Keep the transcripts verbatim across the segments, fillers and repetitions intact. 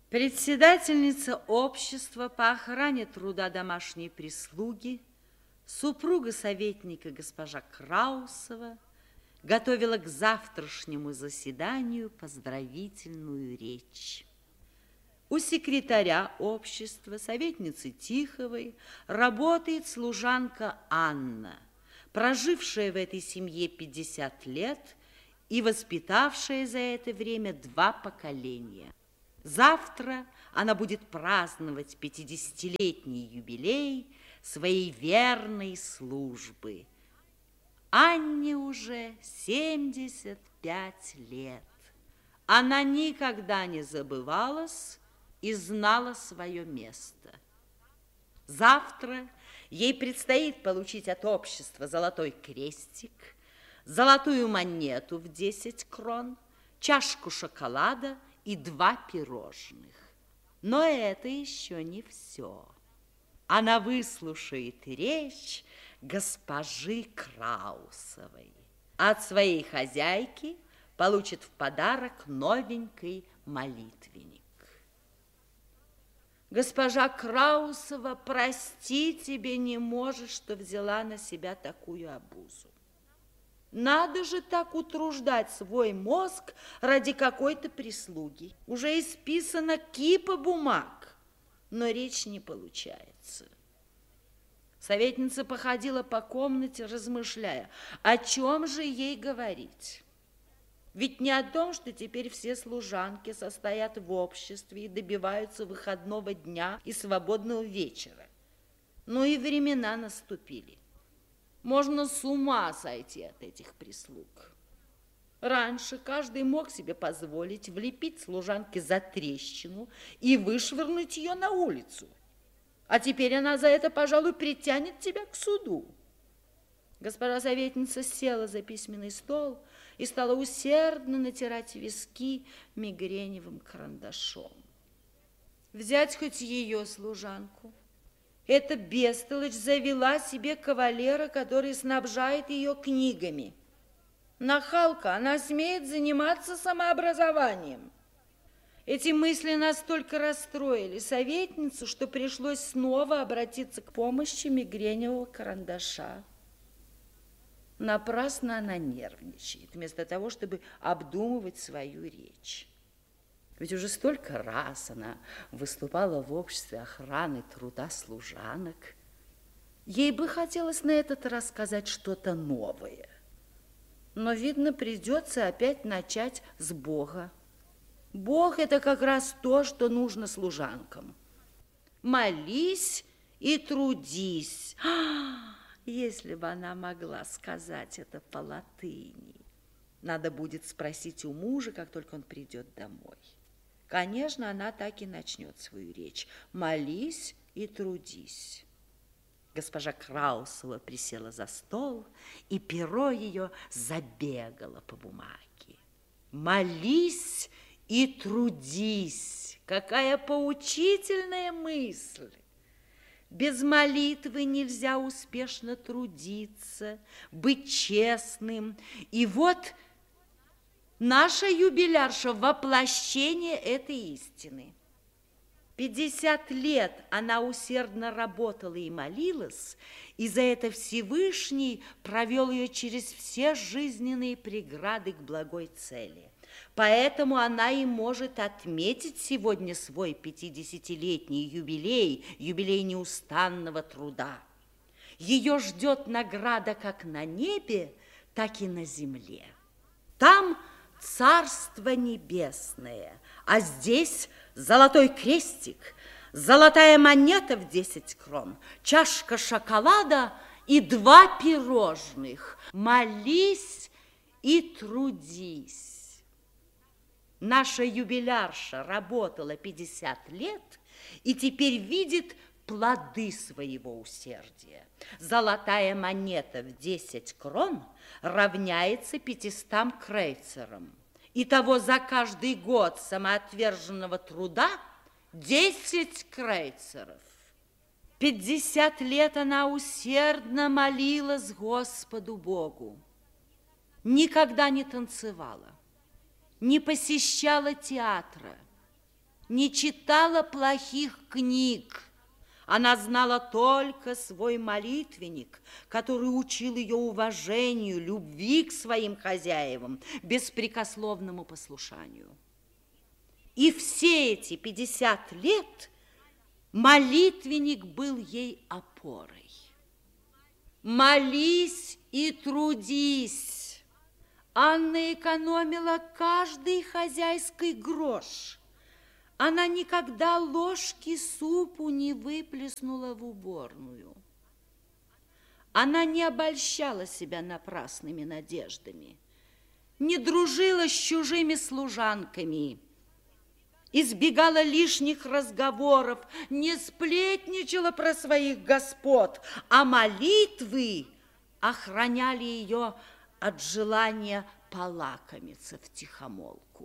Председательница общества по охране труда домашней прислуги, супруга советника госпожа Краусова, готовила к завтрашнему заседанию поздравительную речь. У секретаря общества, советницы Тиховой, работает служанка Анна, прожившая в этой семье пятьдесят лет и воспитавшая за это время два поколения. Завтра она будет праздновать пятидесятилетний юбилей своей верной службы. Анне уже семьдесят пять лет. Она никогда не забывалась и знала свое место. Завтра ей предстоит получить от общества золотой крестик, золотую монету в десять крон, чашку шоколада и два пирожных. Но это еще не все. Она выслушает речь госпожи Краусовой. От своей хозяйки получит в подарок новенький молитвенник. Госпожа Краусова, прости тебе не может, что взяла на себя такую обузу. Надо же так утруждать свой мозг ради какой-то прислуги. Уже исписана кипа бумаг, но речь не получается. Советница походила по комнате, размышляя, о чем же ей говорить. Ведь не о том, что теперь все служанки состоят в обществе и добиваются выходного дня и свободного вечера. Но и времена наступили. Можно с ума сойти от этих прислуг. Раньше каждый мог себе позволить влепить служанке за трещину и вышвырнуть ее на улицу. А теперь она за это, пожалуй, притянет тебя к суду. Госпожа советница села за письменный стол и стала усердно натирать виски мигреневым карандашом. Взять хоть ее служанку. Эта бестолочь завела себе кавалера, который снабжает ее книгами. Нахалка, она смеет заниматься самообразованием. Эти мысли настолько расстроили советницу, что пришлось снова обратиться к помощи мигреневого карандаша. Напрасно она нервничает, вместо того, чтобы обдумывать свою речь. Ведь уже столько раз она выступала в обществе охраны труда служанок. Ей бы хотелось на этот раз сказать что-то новое. Но, видно, придется опять начать с Бога. Бог – это как раз то, что нужно служанкам. Молись и трудись. А, если бы она могла сказать это по латыни. Надо будет спросить у мужа, как только он придет домой. Конечно, она так и начнет свою речь. Молись и трудись. Госпожа Краусова присела за стол, и перо ее забегало по бумаге. Молись и трудись. Какая поучительная мысль! Без молитвы нельзя успешно трудиться, быть честным. И вот наша юбилярша – воплощение этой истины. пятьдесят лет она усердно работала и молилась, и за это Всевышний провел ее через все жизненные преграды к благой цели. Поэтому она и может отметить сегодня свой пятидесятилетний юбилей, юбилей неустанного труда. Ее ждет награда как на небе, так и на земле. Там Царство Небесное, а здесь золотой крестик, золотая монета в десять крон, чашка шоколада и два пирожных. Молись и трудись. Наша юбилярша работала пятьдесят лет и теперь видит плоды своего усердия. Золотая монета в десять крон равняется пятистам крейцерам. Итого за каждый год самоотверженного труда десять крейцеров. Пятьдесят лет она усердно молилась Господу Богу. Никогда не танцевала, не посещала театра. не читала плохих книг. Она знала только свой молитвенник, который учил ее уважению, любви к своим хозяевам, беспрекословному послушанию. И все эти пятьдесят лет молитвенник был ей опорой. Молись и трудись. Анна экономила каждый хозяйский грош. Она никогда ложки супу не выплеснула в уборную. Она не обольщала себя напрасными надеждами, не дружила с чужими служанками, избегала лишних разговоров, не сплетничала про своих господ, а молитвы охраняли ее от желания полакомиться втихомолку.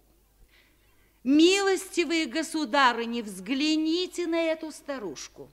Милостивые государыни, взгляните на эту старушку.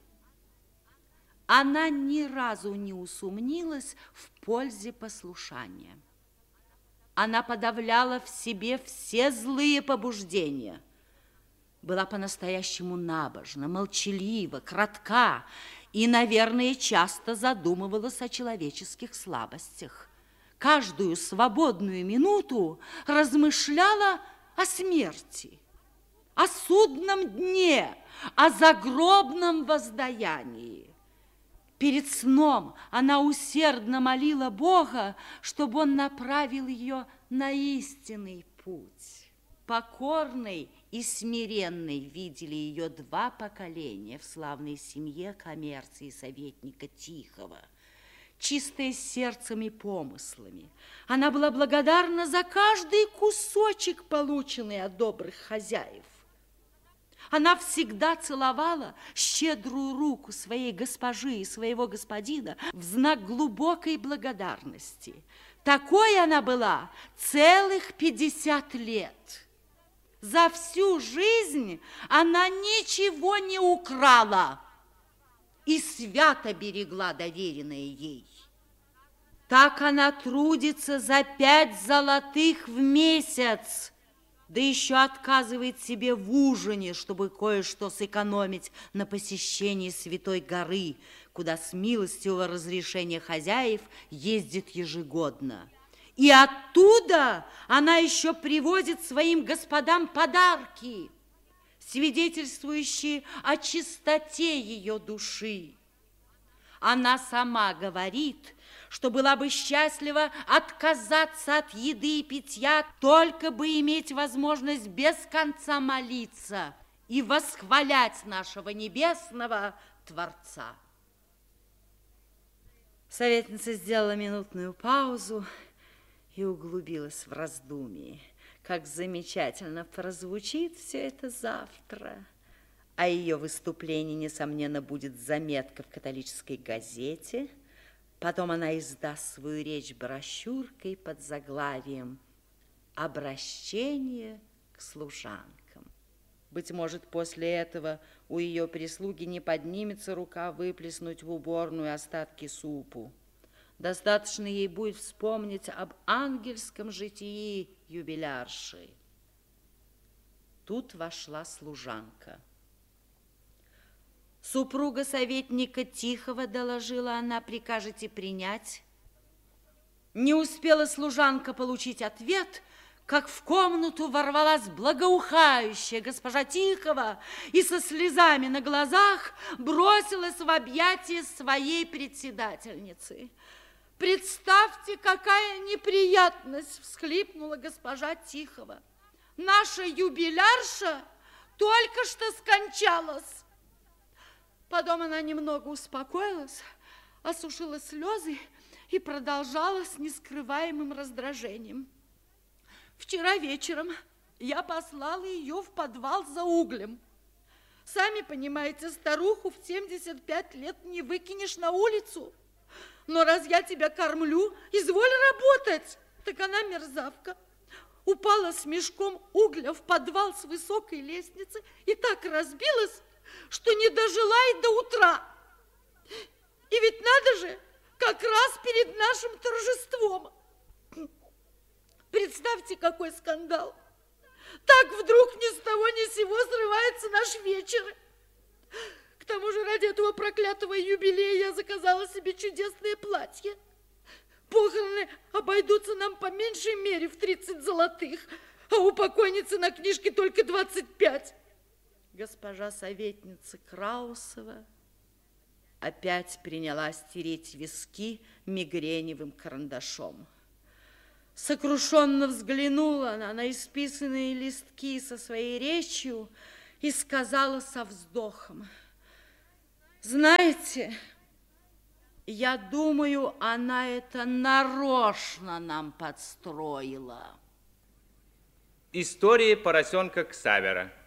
Она ни разу не усомнилась в пользе послушания. Она подавляла в себе все злые побуждения. Была по-настоящему набожна, молчалива, кратка и, наверное, часто задумывалась о человеческих слабостях. Каждую свободную минуту размышляла о смерти, о судном дне, о загробном воздаянии. Перед сном она усердно молила Бога, чтобы он направил ее на истинный путь. Покорной и смиренной видели ее два поколения в славной семье коммерции советника Тихого. Чистая сердцем и помыслами, она была благодарна за каждый кусочек, полученный от добрых хозяев. Она всегда целовала щедрую руку своей госпожи и своего господина в знак глубокой благодарности. Такой она была целых пятьдесят лет. За всю жизнь она ничего не украла и свято берегла доверенное ей. Так она трудится за пять золотых в месяц, да еще отказывает себе в ужине, чтобы кое-что сэкономить на посещении Святой горы, куда с милостивого разрешения хозяев ездит ежегодно. И оттуда она еще привозит своим господам подарки, свидетельствующие о чистоте ее души. Она сама говорит, что была бы счастлива отказаться от еды и питья, только бы иметь возможность без конца молиться и восхвалять нашего небесного Творца. Советница сделала минутную паузу и углубилась в раздумье. Как замечательно прозвучит все это завтра. А ее выступление, несомненно, будет заметка в католической газете. Потом она издаст свою речь брошюркой под заглавием «Обращение к служанкам». Быть может, после этого у ее прислуги не поднимется рука выплеснуть в уборную остатки супу. Достаточно ей будет вспомнить об ангельском житии юбилярши. Тут вошла служанка. Супруга советника Тихого, доложила она, прикажете принять? Не успела служанка получить ответ, как в комнату ворвалась благоухающая госпожа Тихого и со слезами на глазах бросилась в объятия своей председательницы. «Представьте, какая неприятность!» – всхлипнула госпожа Тихого. «Наша юбилярша только что скончалась!» Потом она немного успокоилась, осушила слезы и продолжала с нескрываемым раздражением. «Вчера вечером я послала ее в подвал за углем. Сами понимаете, старуху в семьдесят пять лет не выкинешь на улицу. Но раз я тебя кормлю, изволь работать!» Так она, мерзавка, упала с мешком угля в подвал с высокой лестницы и так разбилась, что не дожила и до утра. И ведь надо же, как раз перед нашим торжеством. Представьте, какой скандал. Так вдруг ни с того ни с сего срывается себе чудесное платье. Похороны обойдутся нам по меньшей мере в тридцать золотых, а у покойницы на книжке только двадцать пять. Госпожа советница Краусова опять принялась тереть виски мигреневым карандашом. Сокрушенно взглянула она на исписанные листки со своей речью и сказала со вздохом: знаете, я думаю, она это нарочно нам подстроила. История поросенка Ксавера.